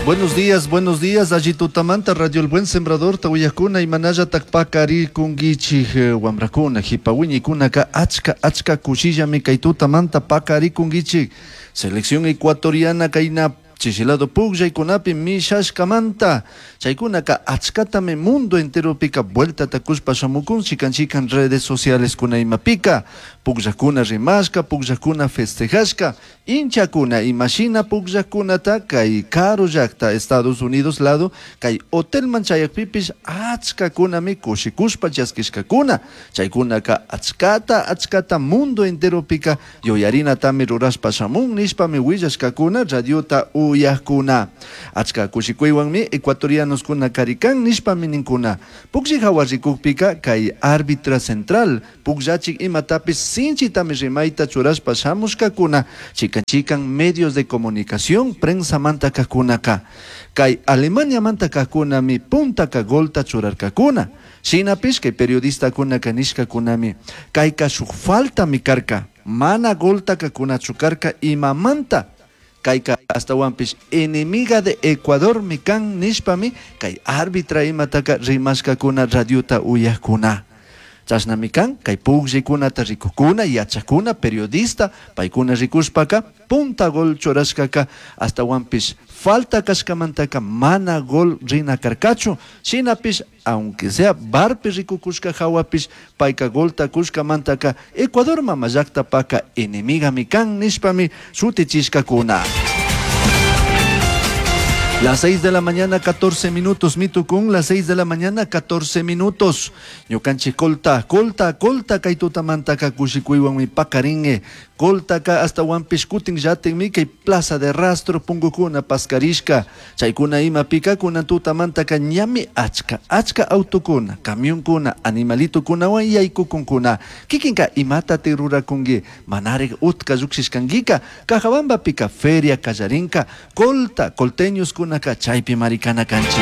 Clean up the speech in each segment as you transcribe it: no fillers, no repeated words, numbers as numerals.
buenos días, allí tutamanta, Radio El Buen Sembrador, Tawiyakuna, Imanaya Takpakari, Kungichi, Wamrakuna, Hipawiñi, Kunaka, Achka, Kushilla, Mikaitutamanta, Pakari, Kungichi, Selección Ecuatoriana, Kaina. Chichilado Pugja y Kunapi Mishashkamanta, Chaikunaka Achkatame mundo entero pica vuelta takuspa shamukun chican redes sociales kunaima pica, Pugjakuna rimasca, Pugjakuna festejashka, Inchakuna imagina Pugjakunata, Kai Caro Yakta, Estados Unidos lado, Kai Hotel Manchayak Pipis, Achkakunami Kushikushpa Yaskishkakuna, Chaikunaka Achkata mundo entero pica, Yoyarina Tami Ruraspa Shamun, Nishpa Miwillashkakuna, Radiota Uyakuna, Achka Kushikuiwanmi, ecuatorianos kuna Karikan, Nishpa Mininkuna, Pugji Hawarikupika, Kai árbitra central, Pugjachik Imatapis, Sinchitami Rimaita Churaspa Shamushkakuna, Chican medios de comunicación, prensa manta kakunaka, Kai Alemania manta kakuna mi punta kagolta churarkakuna, Shinapis que periodista kuna kanishka kunami, Kai kashuk falta mi karka, mana golta kakuna chukarka imamanta, Kaika hasta Wampis, enemiga de Ecuador, Mikan Nishpami, Kai árbitra imataka rimaska kuna radiota uyakuna. Chasna Mikan, Kai Pugji kuna tarikukuna, yachakuna, periodista, paikuna rikuspaka, punta gol choraskaka, hasta Wampis, falta kaskamantaka, mana gol rina karkachu, sinapis, aunque sea barpe rikukushka hawapis, paika golta kushkamantaka, Ecuador mamayakta paka, enemiga Mikan Nishpami, sutichishka kuna. Las 6 de la mañana, 14 minutos, Mitukun, las 6 de la mañana, 14 minutos. Ñukanchi colta, kaitutamanta kakushikuiwan mi pakaringe, colta ka hasta Wampis kutin yaten mi kay plaza de rastro pungukuna pascarishka, chaykuna ima pika kuna tutamanta ka ñami achka autokuna, camión kuna, animalito kuna wan yaykukunkuna, kikinka imata terura kungi, manarek utka zuxishkangika, kajabamba pika feria kallarinka, colteños kuna chaypi maricana canchi.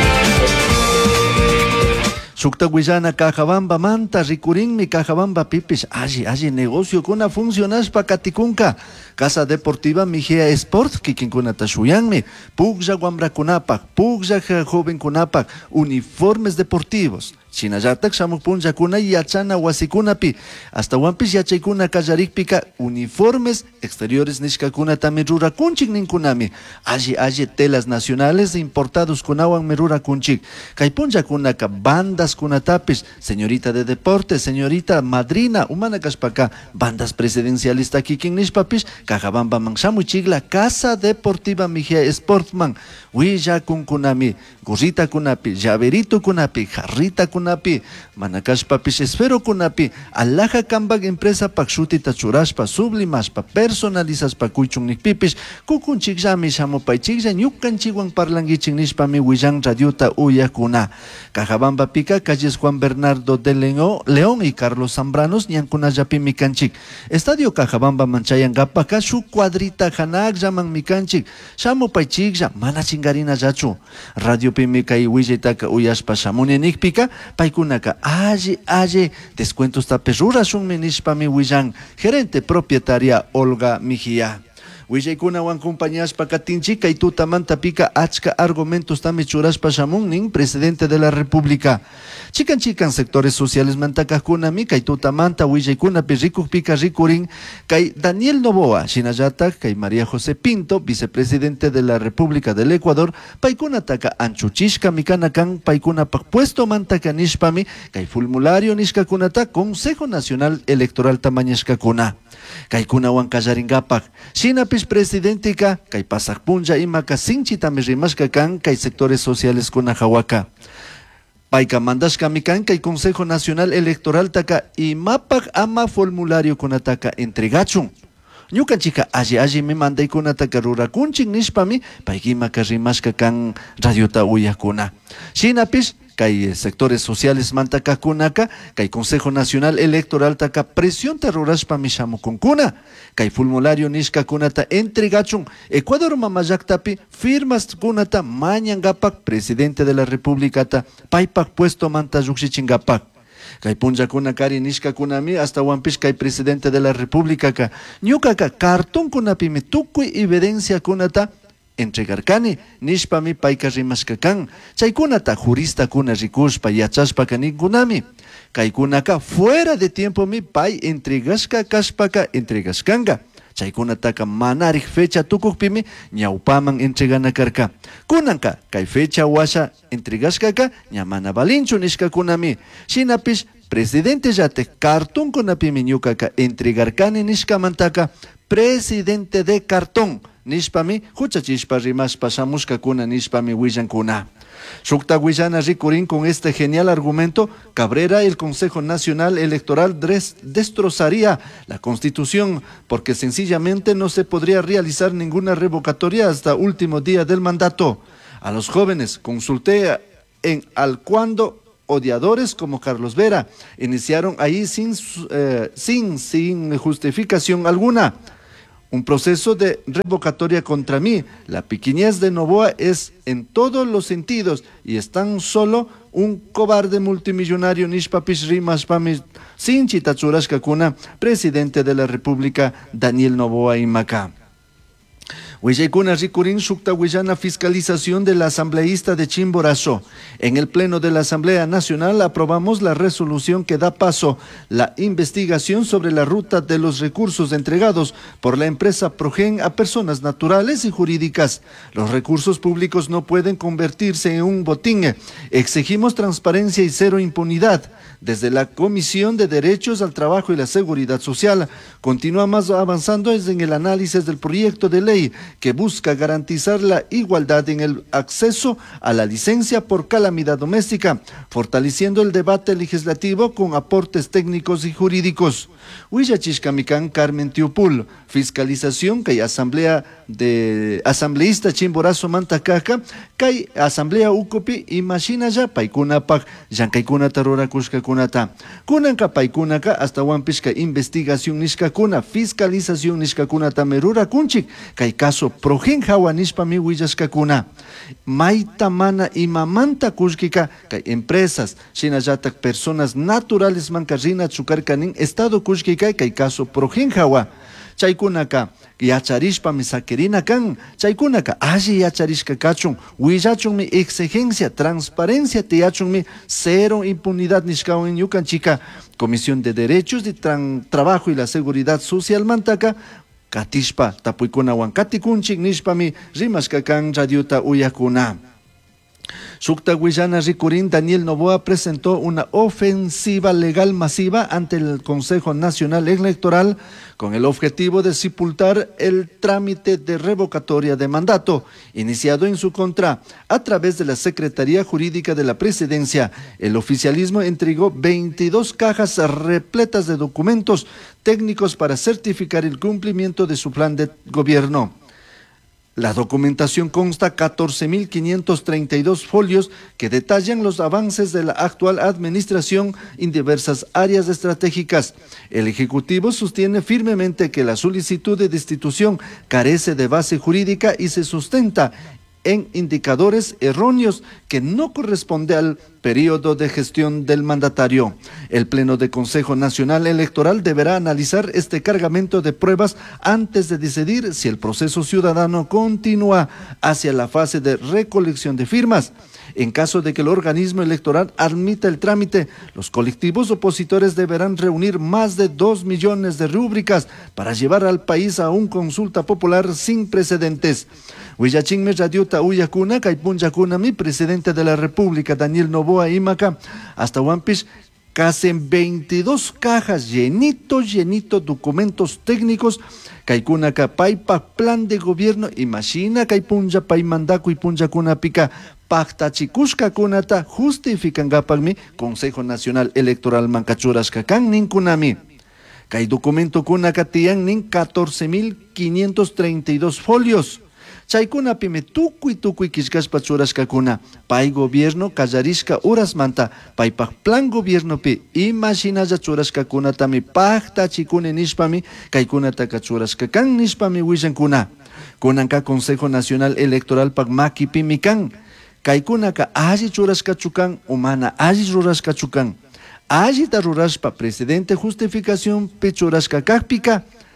Sukta Guillana Cajabamba manta rikurinmi Cajabamba pipis allí negocio kuna funcionaspa katikunka Casa Deportiva Mijea Sport kikinkuna tashuyanmi Pugja Guambrakunapak Pugja Jovenkunapak uniformes deportivos Chinayatak Shamukpunja kuna yachana wasikunapi hasta Wampis yachaykuna kallarikpika uniformes exteriores nishkakuna tami rurakunchik ninkunami allí telas nacionales importados kunawan merurakunchik kaypunja kunaka bandas kunatapis señorita de deporte señorita madrina humana kashpaka bandas presidenciales takikin nishpapis Cajabamba man shamuchigla Casa Deportiva Mijea Sportman Willa kunkunami gorrita kunapi llaverito kunapi jarrita kunapi manakashpapis esfero kunapi alaja kambag empresa pakshuti tachurashpa sublimashpa personalizaspa kuychun nikpipis kukunchikllami shamupaychiklla ñukanchikwan parlangichik nishpami willan radiota uyakuna Cajabamba pika calles Juan Bernardo de León y Carlos Zambranos ñankunallapi mikanchik Estadio Cajabamba manchayangapaka shu cuadrita hanak llaman mikanchik shamupaychiklla mana chingarina yachu radio pimika y willetaka uyashpa shamuni nikpika paikunaka allí descuentos taperura shunmi nishpami willan gerente propietaria Olga Mijía Willaykuna wan compañíaspa katinchika y tutamanta pika achka argumentos tami churaspa shamunnin presidente de la República. Chican sectores sociales mantakakuna kay tutamanta willaykuna rikuk pika rikurin kay Daniel Noboa shinallatak kay María José Pinto vicepresidente de la República del Ecuador paykunataka anchuchishka mikanakan paykunapak puesto mantaka nishpami kay formulario nishkakunata Consejo Nacional Electoral tamañashkakuna. Kaykuna wan kallaringapak shinapis presidentika kay pasakpunja imaka sinchitami rimashka kan kay sectores sociales kuna hawaka payka mandashka mikan kay Consejo Nacional Electoral taka imapak ama formulario kunataka entregachun ñukanchika allí mi mandaykunataka rurakunchik nishpami paykimaka rimashka kan radiota uyakuna shinapis kay sectores sociales mantakakunaka kay Consejo Nacional Electoral taka presión terrorashpa mishamukunkuna kay formulario nishkakunata entregachun Ecuador mamayaktapi firmas kunata mañangapak presidente de la República ta paypak puesto manta lluksichingapak kay punjakuna kari nishkakunami hasta Wampis kay presidente de la República ka ñukaka cartón kunapimi tukuy evidencia kunata entregarkani nishpami payka rimashka kan. Chaykunata juristakuna rikushpa yachashpa kaninkunami. Kaykunaka fuera de tiempomi pay entregashka kashpaka entregashkanga. Chaykunataka manarij fecha tukukpimi ñawpaman entregana karka. Kunanka kay fecha washa entregashkaka ña mana balinchu nishkakunami. Shinapish presidente llate cartonkunapimi ñukaka entregarkani nishkamantaka presidente de cartón nishpami huchachishpa rimashpa shamushkakuna nishpami willankuna. Shukta Willana Rikurin con este genial argumento, Cabrera, el Consejo Nacional Electoral destrozaría la Constitución porque sencillamente no se podría realizar ninguna revocatoria hasta último día del mandato. A los jóvenes consulté en al cuando odiadores como Carlos Vera iniciaron ahí sin justificación alguna un proceso de revocatoria contra mí. La pequeñez de Noboa es en todos los sentidos y es tan solo un cobarde multimillonario nishpapish rimashpami sin chitachurashkakuna, presidente de la República Daniel Noboa Imaka. Huillaykuna rikurin shukta Willana fiscalización del asambleísta de Chimborazo. En el pleno de la Asamblea Nacional aprobamos la resolución que da paso la investigación sobre la ruta de los recursos entregados por la empresa Progen a personas naturales y jurídicas. Los recursos públicos no pueden convertirse en un botín. Exigimos transparencia y cero impunidad. Desde la Comisión de Derechos al Trabajo y la Seguridad Social, continuamos avanzando en el análisis del proyecto de ley que busca garantizar la igualdad en el acceso a la licencia por calamidad doméstica, fortaleciendo el debate legislativo con aportes técnicos y jurídicos. Huillachishkamikan Carmen Tiupul, fiscalización que asambleísta Chimborazo Mantacaca, que asamblea Ucopi imagina ya paikunapag, yankaikuna tarora kushkakunata. Kunanka paikunaka hasta wampishka investigación nishkakuna, fiscalización nishkakuna tamerura kunchik, kay caso Progen hawa nishpami willashkakuna. Maita mana imamanta kushkika, kay empresas, shinayatak personas naturales mankarrina chukarkanin, estado kushkika, kay caso Progen hawa. Chaykunaka yacharishpa misakerina kan, chaykunaka alli yacharishka kachun, willachun mi exigencia, transparencia tiyachun mi cero impunidad nishkawan yukanchika. Comisión de Derechos de Trabajo y la Seguridad Social mantaka, katishpa tapuykuna wankatikunchik nishpami rimashka kan radiota uyakuna. Shukta Willana Rikurin Daniel Noboa presentó una ofensiva legal masiva ante el Consejo Nacional Electoral con el objetivo de sepultar el trámite de revocatoria de mandato iniciado en su contra a través de la Secretaría Jurídica de la Presidencia. El oficialismo entregó 22 cajas repletas de documentos técnicos para certificar el cumplimiento de su plan de gobierno. La documentación consta 14.532 folios que detallan los avances de la actual administración en diversas áreas estratégicas. El Ejecutivo sostiene firmemente que la solicitud de destitución carece de base jurídica y se sustenta en indicadores erróneos que no corresponde al periodo de gestión del mandatario. El Pleno del Consejo Nacional Electoral deberá analizar este cargamento de pruebas antes de decidir si el proceso ciudadano continúa hacia la fase de recolección de firmas. En caso de que el organismo electoral admita el trámite, los colectivos opositores deberán reunir más de 2 millones de rúbricas para llevar al país a una consulta popular sin precedentes. Huillachinme Radiota Uyakuna, Kaipunjakuna, mi presidente de la República, Daniel Noboa Imaka, hasta Wampish, casi 22 cajas llenito documentos técnicos, Kaikunaka Paipa, plan de gobierno, imagina Kaipunja Paimandaku y Punjakuna Pica, Pachtachikushka kunata justifican gapagmi Consejo Nacional Electoral Mancachurashka kan ninkunami. Kai documento kunaka tiyan nin 14.532 folios. Chaykuna pime tukuy kishkashpa churashka kuna. Pay gobierno kallarishka uras manta. Paypaq plan gobierno pi imaginalla churashka kunatami pachtachikune nishpami kaykunataka churashka kan nishpami willankuna. Kunanka Consejo Nacional Electoral pagmaki pimi kan. Kaikunaka alli churashkachukan, humana alli rurashkachukan. Alli ta rurashpa presidente justificación pichurashka kakpika,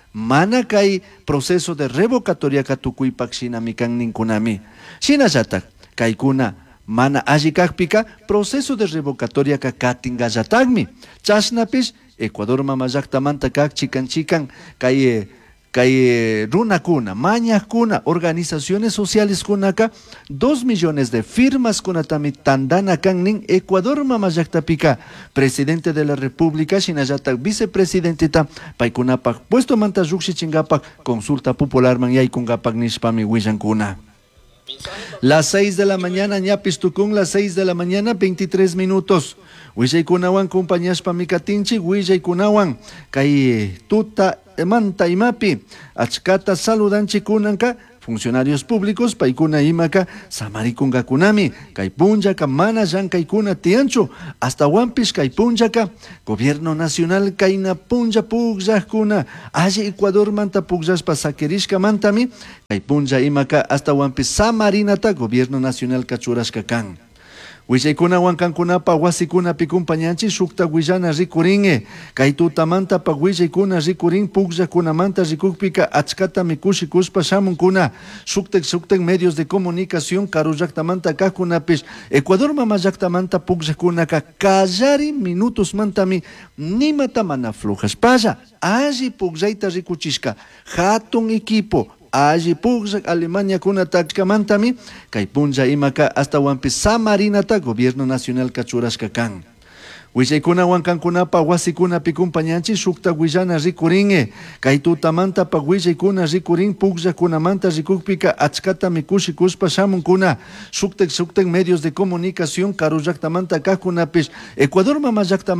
mana kay proceso de revocatoria katukuypak shinami kan ninkunami. Shinallatak kaykuna mana alli kakpika proceso de revocatoria katingallatakmi. Chasnapish Ecuador mamallaktamanta kak chikan kay runakuna, mañakuna, organizaciones sociales kunaka 2 millones de firmas kunatami tandana kannin Ecuador mamallaktapika presidente de la República shinallatak vicepresidentita paykunapak puesto manta lluksichingapak consulta popular man yaykungapak nishpami willankuna. Las 6 de la mañana, ñapis tukun, las 6 de la mañana, 23 minutos. Willaykunawan compañashpa mikatinchi, willaykunawan kay tuta manta imapi, achkata saludanchi kunanka, funcionarios públicos, paikuna imaka, samarikungakunami, kay punjaka mana llankaykuna tianchu, hasta wampish kay punjaka, gobierno nacional kayna punja pugllakuna, alli Ecuador manta pugllashpa sakirishka mantami, kay punja imaka, hasta wampish samarinata, gobierno nacional kachurashka kan. Willaykunawan kankunapa wasikunapi kumpañanchi shukta willana rikuringe kay tutamanta willaykuna rikurin pugllakunamanta rikukpika achkata mikushikushpa shamunkuna shuktek medios de comunicación karu llaktamanta kakunapish Ecuador mama llaktamanta pugllakunaka kallari minutos mantami nimata mana flujashpalla alli pugllayta rikuchishka hatun equipo alli pugllak Alemania kunatachkamantami kay punja imaka hasta wampi samarinata gobierno nacional kachurashka kan. Willaykunawan kankunapa wasikunapi kumpañanchi shukta willana rikuringe kay tutamanta pa willaykuna rikurin pugllakunamanta rikukpika achkata mikushikushpa shamunkuna shuktek medios de comunicación karu llaktamanta kakunapish Ecuador mama llaktamanta